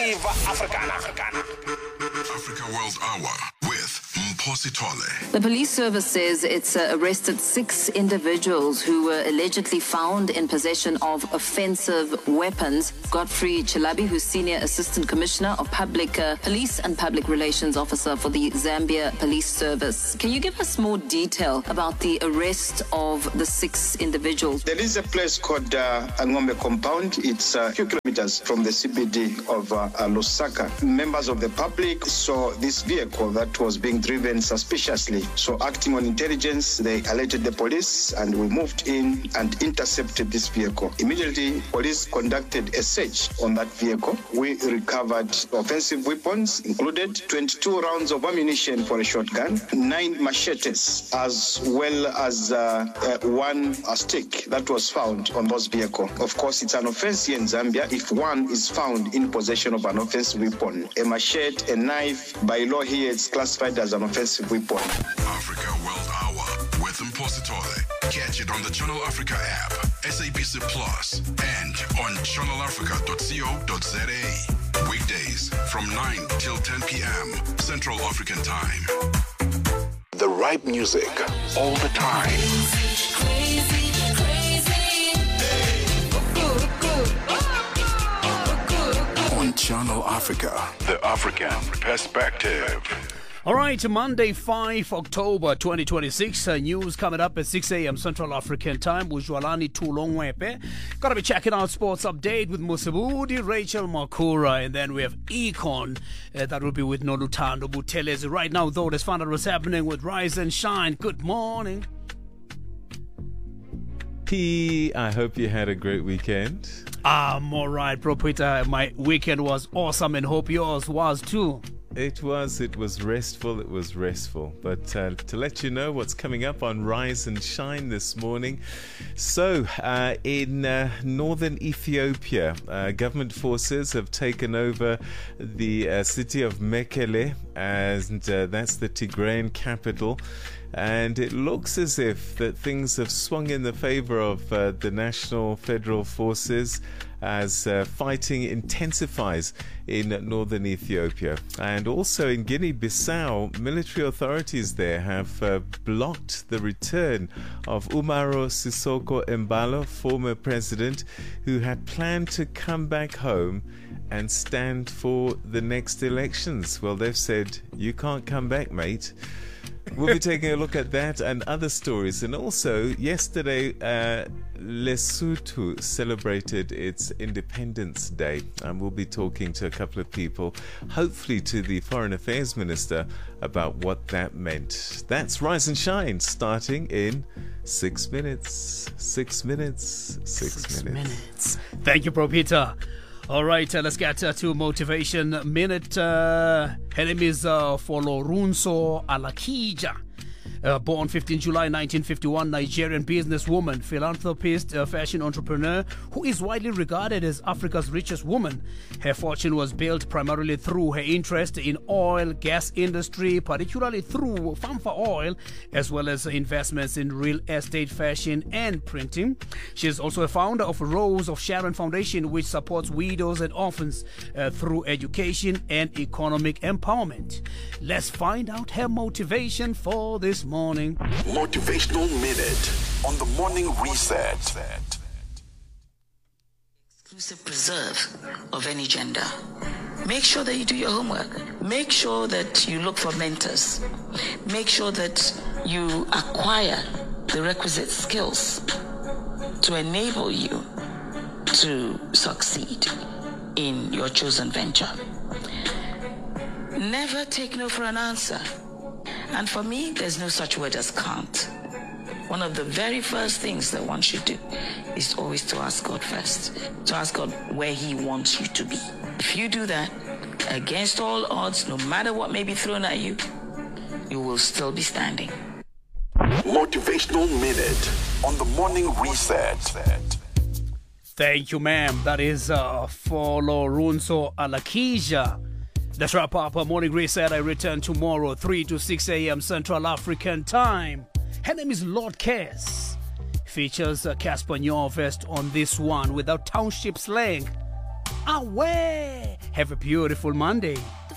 Africana. Africa World Hour with Mposi Tole. The police service says it's arrested 6 individuals who were allegedly found in possession of offensive weapons. Godfrey Chilabi, who's Senior Assistant Commissioner of Public Police and Public Relations Officer for the Zambia Police Service. Can you give us more detail about the arrest of the 6 individuals? There is a place called Angombe Compound. It's a few kilometers from the CBD of Lusaka. Members of the public saw this vehicle that was being driven suspiciously. So acting on intelligence, they alerted the police and we moved in and intercepted this vehicle. Immediately, police conducted a search on that vehicle. We recovered offensive weapons, included 22 rounds of ammunition for a shotgun, 9 machetes, as well as one stick that was found on those vehicle. Of course, it's an offense here in Zambia if one is found in possession of an offensive weapon. A machete, a knife, by law here it's classified as an offensive weapon. Africa World Hour with Mposi Tole. Catch it on the Channel Africa app, SABC Plus, and on channelafrica.co.za. Weekdays from 9 till 10 p.m. Central African Time. The right music all the time. On Channel Africa, the African perspective. All right, Monday, 5 October 2026. News coming up at 6 a.m. Central African Time with Joalani Tulongwepe. Gonna be checking out Sports Update with Musabudi, Rachel Makura, and then we have Econ. That will be with Nolutando Butelezi. Right now, though, let's find out what's happening with Rise and Shine. Good morning. I hope you had a great weekend. I'm all right, bro. Peter, my weekend was awesome and hope yours was too. It was restful. But to let you know what's coming up on Rise and Shine this morning. So, in northern Ethiopia, government forces have taken over the city of Mekele, and that's the Tigrayan capital. And it looks as if that things have swung in the favor of the National Federal Forces as fighting intensifies in northern Ethiopia. And also in Guinea-Bissau, military authorities there have blocked the return of Umaro Sissoco Embalo, former president, who had planned to come back home and stand for the next elections. Well, they've said, you can't come back, mate. We'll be taking a look at that and other stories. And also, yesterday, Lesotho celebrated its Independence Day. And we'll be talking to a couple of people, hopefully to the Foreign Affairs Minister, about what that meant. That's Rise and Shine, starting in 6 minutes. 6 minutes. 6 minutes. Thank you, Bro Peter. All right, let's get to Motivation Minute. Her name is Folorunso Alakija. Born 15 July 1951, Nigerian businesswoman, philanthropist, fashion entrepreneur who is widely regarded as Africa's richest woman. Her fortune was built primarily through her interest in oil, gas industry, particularly through Famfa Oil, as well as investments in real estate, fashion, and printing. She is also a founder of Rose of Sharon Foundation, which supports widows and orphans through education and economic empowerment. Let's find out her motivation for this morning. Motivational Minute on the Morning Reset. Exclusive preserve of any gender. Make sure that you do your homework. Make sure that you look for mentors. Make sure that you acquire the requisite skills to enable you to succeed in your chosen venture. Never take no for an answer. And for me, there's no such word as can't. One of the very first things that one should do is always to ask God first, to ask God where He wants you to be. If you do that, against all odds, no matter what may be thrown at you, you will still be standing. Motivational Minute on the Morning Reset. Thank you, ma'am. That is Folorunso Alakija. Let's wrap up our Morning Reset. I return tomorrow, 3 to 6 a.m. Central African Time. Her name is Lord Cass. Features Casper Nyovest on this one without township slang. away. Have a beautiful Monday.